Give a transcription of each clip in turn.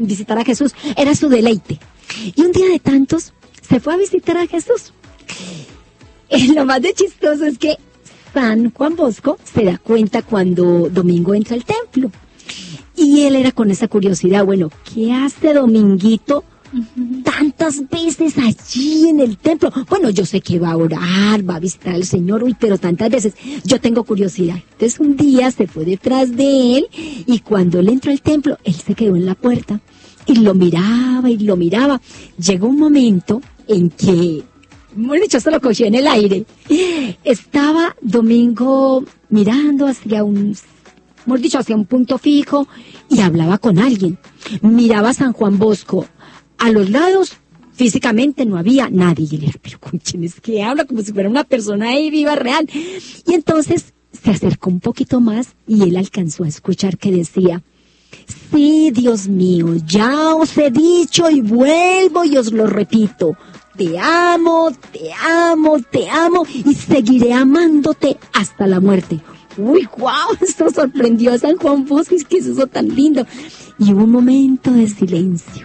visitar a Jesús, era su deleite. Y un día de tantos se fue a visitar a Jesús. Lo más de chistoso es que San Juan Bosco se da cuenta cuando Domingo entra al templo. Y él era con esa curiosidad, bueno, ¿qué hace Dominguito tantas veces allí en el templo? Bueno, yo sé que va a orar, va a visitar al Señor, pero tantas veces yo tengo curiosidad. Entonces un día se fue detrás de él y cuando él entró al templo, él se quedó en la puerta y lo miraba y lo miraba. Llegó un momento en que, bueno, yo se lo cogió en el aire. Estaba Domingo mirando hacia hacia un punto fijo y hablaba con alguien. Miraba a San Juan Bosco. A los lados, físicamente no había nadie. Y él era, pero ¿con quién es que habla? Como si fuera una persona ahí viva, real. Y entonces se acercó un poquito más y él alcanzó a escuchar que decía, sí, Dios mío, ya os he dicho y vuelvo y os lo repito. Te amo, te amo, te amo y seguiré amándote hasta la muerte. Uy, guau, esto sorprendió a San Juan Bosco, es que es eso tan lindo. Y hubo un momento de silencio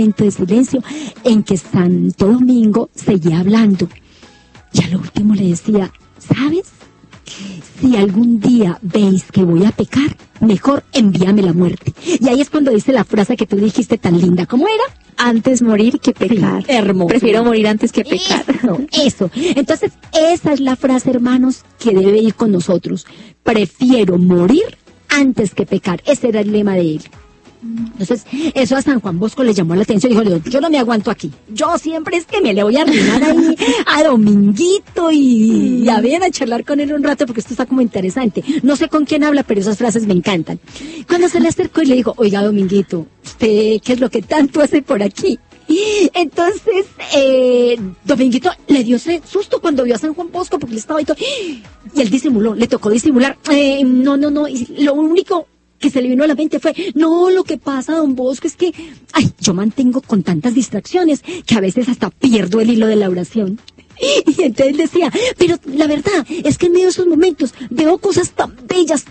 en que Santo Domingo seguía hablando. Y a lo último le decía, ¿sabes? Si algún día veis que voy a pecar, mejor envíame la muerte. Y ahí es cuando dice la frase que tú dijiste tan linda. ¿Cómo era? Antes morir que pecar. Sí, hermoso. Prefiero morir antes que pecar. Eso. Entonces, esa es la frase, hermanos, que debe ir con nosotros. Prefiero morir antes que pecar. Ese era el lema de él. Entonces, eso a San Juan Bosco le llamó la atención. Dijo, yo no me aguanto aquí. Yo siempre es que me le voy a arrimar ahí a Dominguito y a ver, a charlar con él un rato porque esto está como interesante. No sé con quién habla, pero esas frases me encantan. Cuando se le acercó y le dijo, oiga, Dominguito, ¿usted qué es lo que tanto hace por aquí? Entonces, Dominguito le dio ese susto cuando vio a San Juan Bosco porque le estaba ahí todo. Y él disimuló, le tocó disimular. No. Y lo único que se le vino a la mente fue, no, lo que pasa, don Bosco, es que, yo mantengo con tantas distracciones que a veces hasta pierdo el hilo de la oración. Y entonces decía, pero la verdad es que en medio de esos momentos veo cosas tan bellas,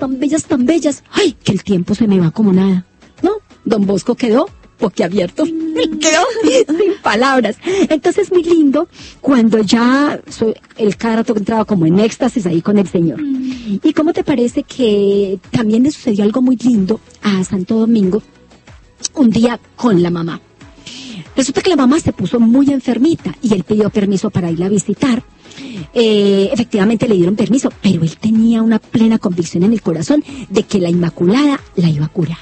que el tiempo se me va como nada. ¿No? Don Bosco quedó boquiabierto, quedó sin palabras. Entonces, muy lindo cuando ya el cada rato entraba como en éxtasis ahí con el Señor. ¿Y cómo te parece que también le sucedió algo muy lindo a Santo Domingo un día con la mamá? Resulta que la mamá se puso muy enfermita y él pidió permiso para irla a visitar. Efectivamente le dieron permiso, pero él tenía una plena convicción en el corazón de que la Inmaculada la iba a curar.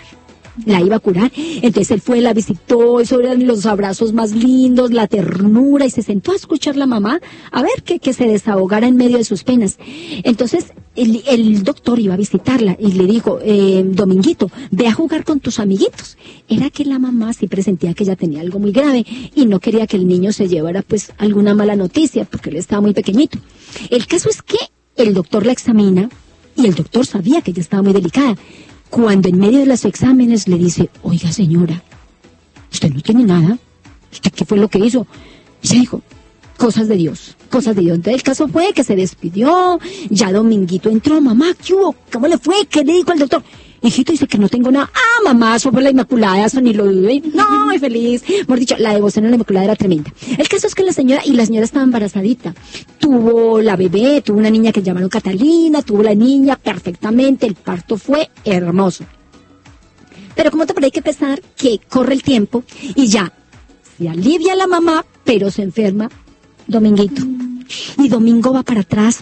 Entonces él fue, la visitó, eso eran los abrazos más lindos, la ternura, y se sentó a escuchar a la mamá, a ver que se desahogara en medio de sus penas. Entonces el doctor iba a visitarla y le dijo, Dominguito, ve a jugar con tus amiguitos. Era que la mamá sí presentía que ella tenía algo muy grave y no quería que el niño se llevara pues alguna mala noticia porque él estaba muy pequeñito. El caso es que el doctor la examina y el doctor sabía que ella estaba muy delicada. Cuando en medio de los exámenes le dice, oiga señora, usted no tiene nada, ¿usted qué fue lo que hizo? Y ella dijo, cosas de Dios. Entonces el caso fue que se despidió, ya Dominguito entró, mamá, ¿qué hubo? ¿Cómo le fue? ¿Qué le dijo el doctor? Hijito, dice que no tengo nada. Ah, mamá, eso fue la Inmaculada, eso ni lo dudé. No, muy feliz. Mejor dicho, la devoción a la Inmaculada era tremenda. El caso es que la señora estaba embarazadita. Tuvo la bebé, tuvo una niña que llamaron Catalina, tuvo la niña perfectamente, el parto fue hermoso. Pero como te parece que pesar que corre el tiempo y ya se alivia la mamá, pero se enferma Dominguito. Y Domingo va para atrás.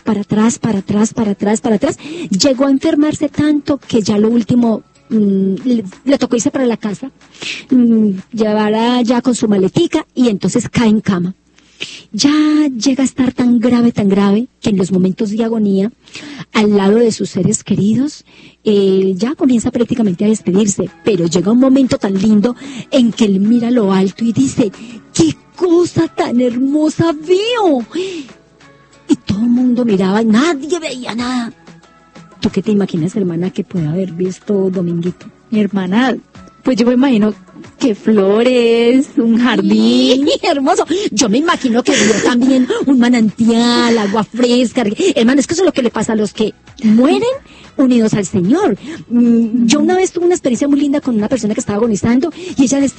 Llegó a enfermarse tanto que ya lo último le tocó irse para la casa, llevará ya con su maletica y entonces cae en cama. Ya llega a estar tan grave, que en los momentos de agonía, al lado de sus seres queridos, ya comienza prácticamente a despedirse, pero llega un momento tan lindo en que él mira lo alto y dice, ¡qué cosa tan hermosa veo! Y todo el mundo miraba, nadie veía nada. ¿Tú qué te imaginas, hermana, que puede haber visto Dominguito? Mi hermana, pues yo me imagino que flores, un jardín. Sí, hermoso. Yo me imagino que vio también un manantial, agua fresca. Hermano, es que eso es lo que le pasa a los que mueren unidos al Señor. Yo una vez tuve una experiencia muy linda con una persona que estaba agonizando y ella decía,